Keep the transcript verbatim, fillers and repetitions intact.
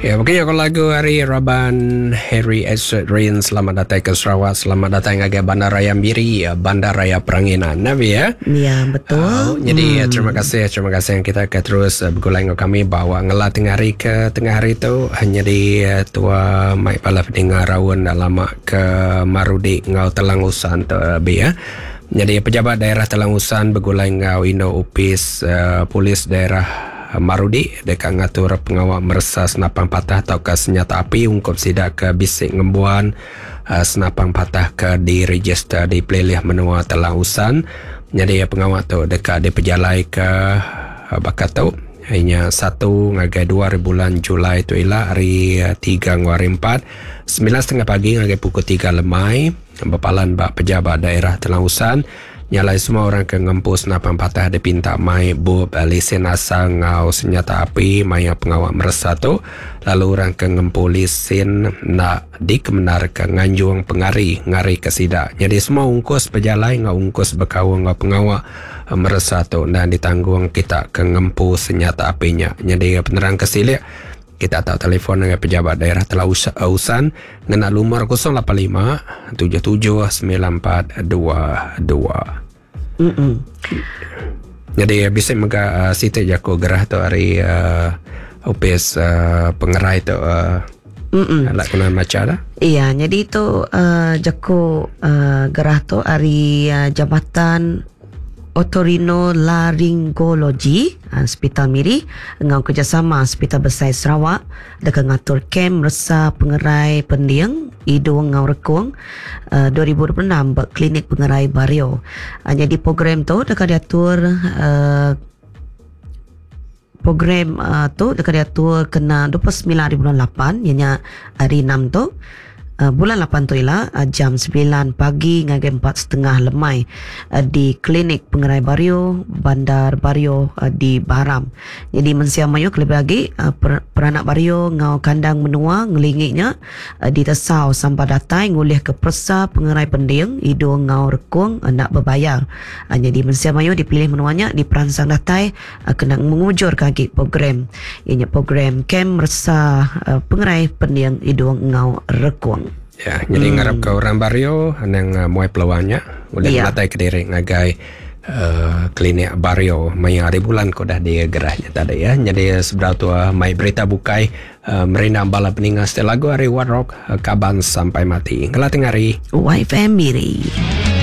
Ya, mungkin aku lagu hari Raban Harry Esrin. Selamat datang ke Sarawak. Selamat datang ke Bandaraya Miri, Bandaraya Peranginan. Nabi ya? Ya, betul. Uh, jadi hmm. terima kasih, terima kasih yang kita akan terus uh, bergulang dengan kami bahawa ngelah tengah hari ke tengah hari itu hanya di uh, tua mai pala pendengar rawon lama ke Marudi ngau Telangusan tu uh, ya. Jadi pejabat daerah Telangusan bergulang ngau Indo Upis uh, polis daerah Marudi dekat ngatur pengawal merasa senapang patah atau ke senjata api ungkap sidak ke bisik ngembuan uh, senapang patah ke diregister di pelilih menua Telangusan. Jadi pengawal tu dekat di pejalai ke uh, bakat tu hanya satu ngagai dua hari bulan Julai tu ialah hari uh, tiga hari empat sembilan setengah pagi ngagai pukul tiga lemai berpalan bak pejabat daerah Telangusan nyalai semua orang ke ngempus senapang patah ada pinta mai bub lesen asal ngau senjata api maya pengawal merasa tu lalu orang ke ngempu lesen nak dikemenar ke nganjung pengari ngari ke sidak. Jadi semua ungkus pejalai ngau ungkus berkawang ngau pengawal merasa tu dan ditanggung kita ke ngempu senjata apinya. Jadi penerang kesilik kita tak telefon dengan pejabat daerah Telangusan dengan nomor kosong lapan lima tujuh tujuh sembilan empat dua dua. Mm-mm. Jadi bisa mega uh, situ jako gerah tu hari uh, upis uh, pengerai tu uh, alat kena macam dah. Iya, jadi itu uh, jako uh, gerah tu hari uh, Jabatan Otorinolaringologi Hospital Miri dengan kerjasama Hospital Besar Sarawak dekat ngatur kem resa pengerai pendiang hidung ngau rekung uh, dua ribu dua puluh enam buat klinik pengerai bario. Uh, jadi program tu dekat diatur uh, program uh, tu dekat diatur kena dua puluh sembilan hari bulan lapan ianya hari enam tu. Uh, bulan lapan tu ialah uh, jam sembilan pagi ngagai empat setengah lemai uh, di klinik pengerai bario Bandar Bario uh, di Baram. Jadi mensiam mayu lebih lagi uh, per, peranak bario ngau kandang menua ngelingiknya uh, ditesau sampai datai ngulih ke persa pengerai pendiang hidung ngau rekung uh, nak berbayar. Uh, jadi mensiam mayu dipilih menuanya di peransang datai uh, kena mengujur kaki program ianya program kem resa uh, pengerai pendiang hidung ngau rekung. Ya, jadi hmm. ngarap ke orang bario yang uh, muai peluangnya boleh yeah. Melatai ke diri ngagai uh, klinik bario mai hari bulan ko dah dia gerahnya tadi ya. Jadi seberapa tu uh, mai berita bukai uh, merindam bala peningas lagu hari Warrock uh, kaban sampai mati. Ngelating hari Y F M Miri.